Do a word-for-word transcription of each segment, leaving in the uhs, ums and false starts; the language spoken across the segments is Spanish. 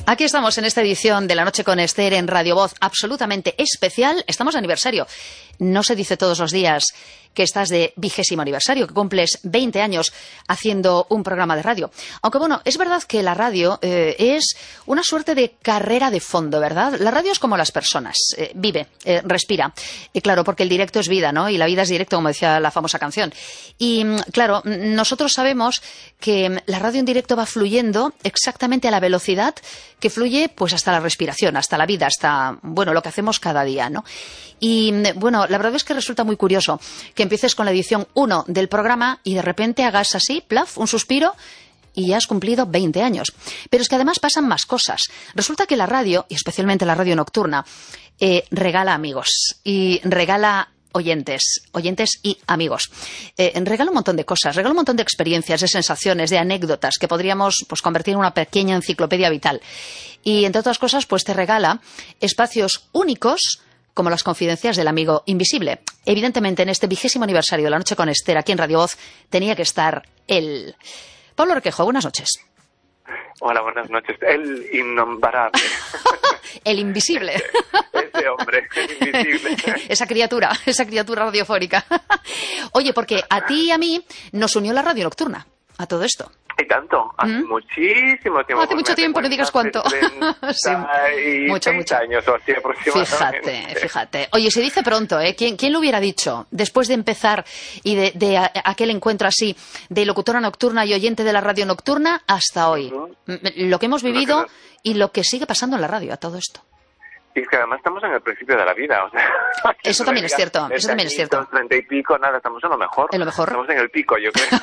Aquí estamos en esta edición de La Noche con Esther en Radio Voz, absolutamente especial. Estamos de aniversario. No se dice todos los días que estás de vigésimo aniversario, que cumples veinte años haciendo un programa de radio. Aunque bueno, es verdad que la radio eh, es una suerte de carrera de fondo, ¿verdad? La radio es como las personas, eh, vive, eh, respira. Y claro, porque el directo es vida, ¿no? Y la vida es directo, como decía la famosa canción. Y claro, nosotros sabemos que la radio en directo va fluyendo exactamente a la velocidad que fluye pues hasta la respiración, hasta la vida, hasta, bueno, lo que hacemos cada día, ¿no? Y bueno, la verdad es que resulta muy curioso que empieces con la edición uno del programa y de repente hagas así, plaf, un suspiro y ya has cumplido veinte años. Pero es que además pasan más cosas. Resulta que la radio, y especialmente la radio nocturna, eh, regala amigos y regala oyentes, oyentes y amigos. Eh, regala un montón de cosas, regala un montón de experiencias, de sensaciones, de anécdotas que podríamos pues, convertir en una pequeña enciclopedia vital. Y entre otras cosas, pues te regala espacios únicos como las confidencias del amigo invisible. Evidentemente, en este vigésimo aniversario de La Noche con Esther, aquí en Radio Voz, tenía que estar él. Pablo Requejo, buenas noches. Hola, buenas noches. El innombrable. El invisible. Ese hombre, el invisible. Esa criatura, esa criatura radiofónica. Oye, porque a ti y a mí nos unió la radio nocturna, a todo esto. Y tanto, hace ¿Mm? muchísimo tiempo. Hace mucho tiempo, no digas cuánto. Sí, mucho, mucho. años o así aproximadamente. Fíjate, fíjate. Oye, se dice pronto, ¿eh? ¿Quién, quién lo hubiera dicho? Después de empezar y de, de a, aquel encuentro así de locutora nocturna y oyente de la radio nocturna hasta hoy. Uh-huh. Lo que hemos vivido lo que nos... y lo que sigue pasando en la radio a todo esto. Y es que además estamos en el principio de la vida, o sea... Eso también es cierto, eso también es cierto. treinta y pico, nada, estamos en lo mejor. En lo mejor. Estamos en el pico, yo creo.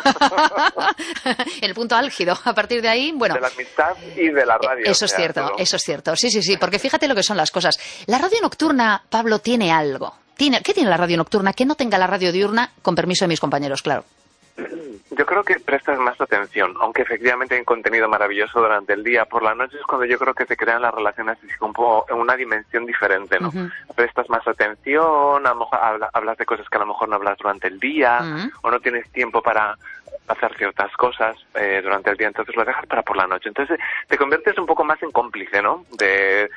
En el punto álgido. A partir de ahí, bueno... De la amistad y de la radio. Eso o sea, es cierto, todo. eso es cierto. Sí, sí, sí, porque fíjate lo que son las cosas. La radio nocturna, Pablo, tiene algo. ¿Tiene, ¿Qué tiene la radio nocturna que no tenga la radio diurna? Con permiso de mis compañeros, claro. Yo creo que prestas más atención, aunque efectivamente hay contenido maravilloso durante el día. Por la noche es cuando yo creo que se crean las relaciones como en una dimensión diferente, ¿no? Uh-huh. Prestas más atención, a lo mejor habla, hablas de cosas que a lo mejor no hablas durante el día, uh-huh. o no tienes tiempo para hacer ciertas cosas eh, durante el día, entonces lo dejas para por la noche. Entonces te conviertes un poco más en cómplice, ¿no? De...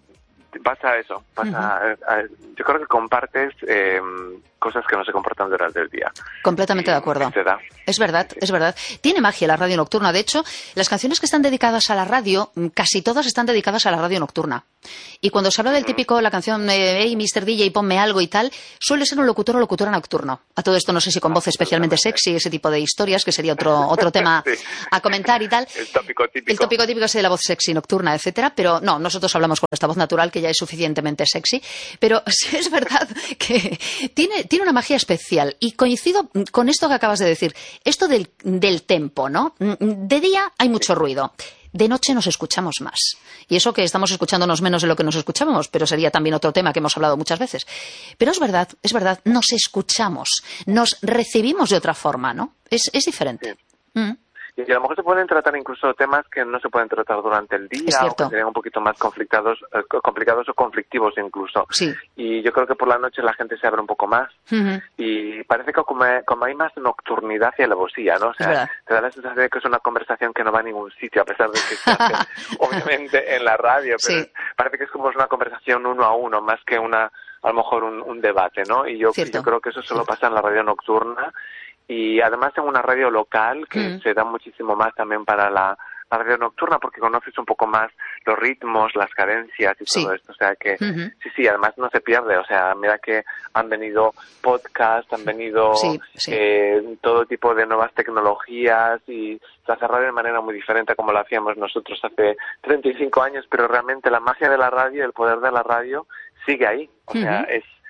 Pasa eso, pasa. Uh-huh. a, a, yo creo que compartes eh, cosas que no se comportan durante el día. Completamente y, de acuerdo. Es verdad, sí. es verdad. Tiene magia la radio nocturna. De hecho, las canciones que están dedicadas a la radio, casi todas están dedicadas a la radio nocturna. Y cuando se habla del típico, la canción eh, Hey, mister D J, ponme algo y tal, suele ser un locutor o locutora nocturno. A todo esto no sé si con voz especialmente sexy, ese tipo de historias, que sería otro otro tema sí. a comentar y tal. El tópico típico. El tópico típico es de la voz sexy nocturna, etcétera. Pero no, nosotros hablamos con esta voz natural que ya es suficientemente sexy. Pero sí es verdad que tiene, tiene una magia especial. Y coincido con esto que acabas de decir. Esto del, del tempo, ¿no? De día hay mucho ruido. De noche nos escuchamos más. Y eso que estamos escuchándonos menos de lo que nos escuchábamos, pero sería también otro tema que hemos hablado muchas veces. Pero es verdad, es verdad, nos escuchamos, nos recibimos de otra forma, ¿no? Es, es diferente. Sí. Mm. Y a lo mejor se pueden tratar incluso temas que no se pueden tratar durante el día, o que serían un poquito más conflictados, eh, complicados o conflictivos incluso. Sí. Y yo creo que por la noche la gente se abre un poco más. Uh-huh. Y parece que como, como hay más nocturnidad y alevosía, ¿no? O sea, te da la sensación de que es una conversación que no va a ningún sitio, a pesar de que se hace, obviamente, en la radio. Pero sí. parece que es como una conversación uno a uno, más que una, a lo mejor un, un debate, ¿no? Y yo, yo creo que eso solo pasa en la radio nocturna. Y además en una radio local que mm. se da muchísimo más también para la, la radio nocturna porque conoces un poco más los ritmos, las cadencias y sí. todo esto. O sea que uh-huh. sí, sí, además no se pierde. O sea, mira que han venido podcasts, han venido sí, sí. Eh, todo tipo de nuevas tecnologías y se hace radio de manera muy diferente como lo hacíamos nosotros hace treinta y cinco años, pero realmente la magia de la radio, el poder de la radio sigue ahí. O uh-huh. sea, es